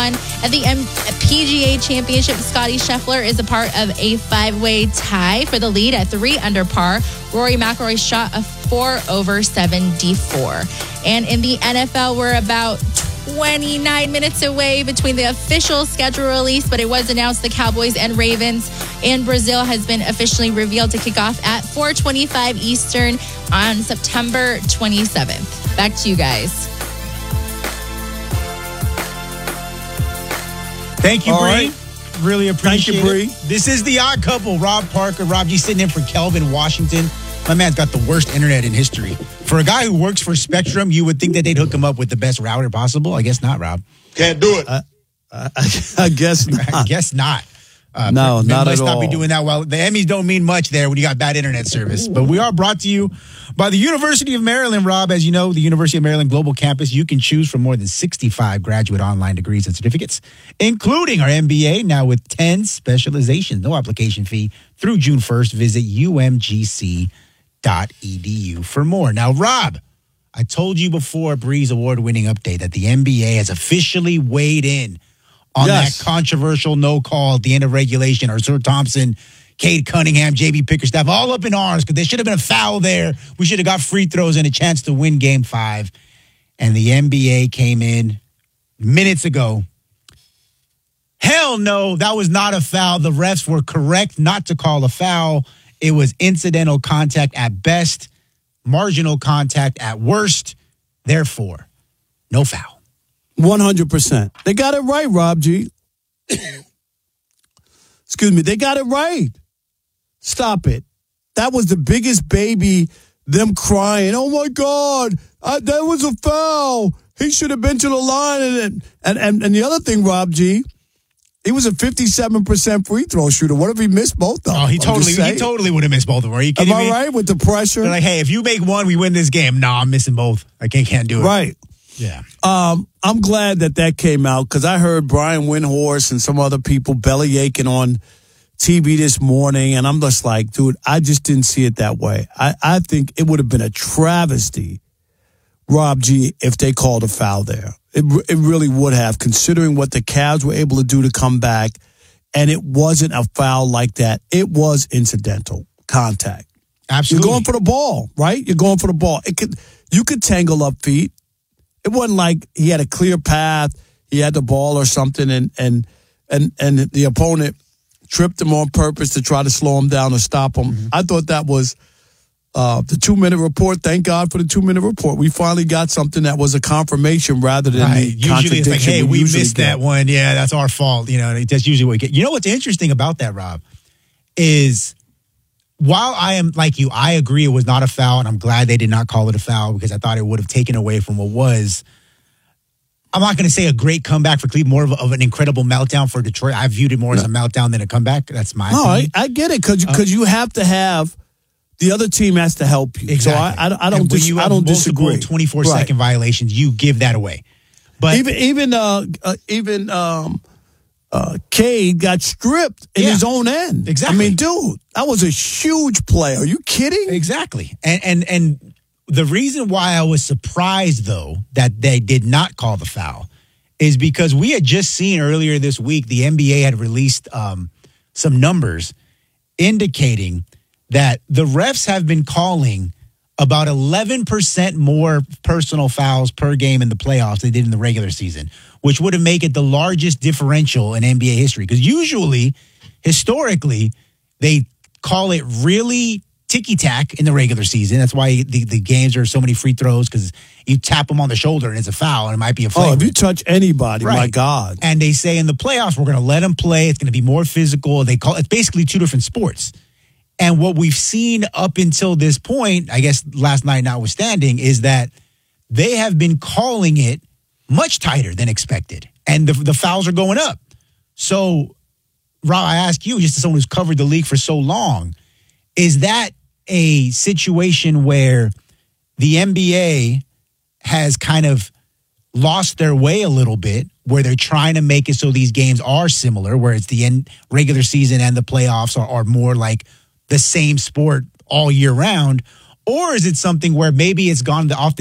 one. At the PGA Championship, Scottie Scheffler is a part of a 5-way tie for the lead at 3 under par. Rory McIlroy shot a 4 over 74. And in the NFL, we're about 29 minutes away between the official schedule release, but it was announced the Cowboys and Ravens in Brazil has been officially revealed to kick off at 4:25 Eastern on September 27th. Back to you guys. Thank you, Bree. Right. Really appreciate Thank you, Bree. This is The Odd Couple. Rob Parker, Rob G sitting in for Kelvin Washington. My man's got the worst internet in history. For a guy who works for Spectrum, you would think that they'd hook him up with the best router possible. I guess not, Rob. Can't do it. I guess not. I guess not. No, not let's at not all. be doing that. Well, the Emmys don't mean much there when you got bad internet service. But we are brought to you by the University of Maryland, Rob. As you know, the University of Maryland Global Campus, you can choose from more than 65 graduate online degrees and certificates, including our MBA, now with 10 specializations. No application fee through June 1st. Visit umgc.edu for more. Now, Rob, I told you before Bree's award-winning update that the NBA has officially weighed in on that controversial no call at the end of regulation. Arthur Thompson, Cade Cunningham, J.B. Bickerstaff, all up in arms because there should have been a foul there. We should have got free throws and a chance to win Game 5. And the NBA came in minutes ago. Hell no, that was not a foul. The refs were correct not to call a foul. It was incidental contact at best, marginal contact at worst. Therefore, no foul. 100%. They got it right, Rob G. Excuse me. They got it right. Stop it. That was the biggest baby, them crying, oh, my God, that was a foul. He should have been to the line. And the other thing, Rob G., he was a 57% free throw shooter. What if he missed both of them? Oh, he totally would have missed both of them. Are you kidding me? Am I right with the pressure? They're like, hey, if you make one, we win this game. No, I'm missing both. I can't do it. Right. Yeah. I'm glad that came out because I heard Brian Windhorst and some other people belly aching on TV this morning, and I'm just like, dude, I just didn't see it that way. I think it would have been a travesty, Rob G, if they called a foul there. It really would have, considering what the Cavs were able to do to come back, and it wasn't a foul like that. It was incidental contact. Absolutely. You're going for the ball, right? You're going for the ball. You could tangle up feet. It wasn't like he had a clear path, he had the ball or something, and the opponent tripped him on purpose to try to slow him down or stop him. Mm-hmm. I thought that was the 2-minute report. Thank God for the 2-minute report. We finally got something that was a confirmation rather than the usually it's like, hey, we missed get. that one. Yeah, that's our fault. You know, that's usually what we get. You know what's interesting about that, Rob, is while I am like you, I agree it was not a foul, and I'm glad they did not call it a foul because I thought it would have taken away from what was, I'm not going to say a great comeback for Cleveland, more of an incredible meltdown for Detroit. I viewed it more as a meltdown than a comeback. That's my opinion. I get it because you have to have the other team has to help you. Exactly. So I don't disagree. 24-second violations, you give that away. But even Cade got stripped in his own end. Exactly. I mean, dude, that was a huge play. Are you kidding? Exactly. And the reason why I was surprised, though, that they did not call the foul is because we had just seen earlier this week the NBA had released some numbers indicating that the refs have been calling about 11% more personal fouls per game in the playoffs than they did in the regular season, which would have made it the largest differential in NBA history. Because usually, historically, they call it really ticky-tack in the regular season. That's why the games are so many free throws, because you tap them on the shoulder and it's a foul and it might be a flagrant. Oh, if you touch anybody, my God. And they say in the playoffs, we're going to let them play. It's going to be more physical. It's basically two different sports. And what we've seen up until this point, I guess last night notwithstanding, is that they have been calling it much tighter than expected. And the fouls are going up. So, Rob, I ask you, just as someone who's covered the league for so long, is that a situation where the NBA has kind of lost their way a little bit, where they're trying to make it so these games are similar, where it's the regular season and the playoffs are more like the same sport all year round? Or is it something where maybe it's gone off the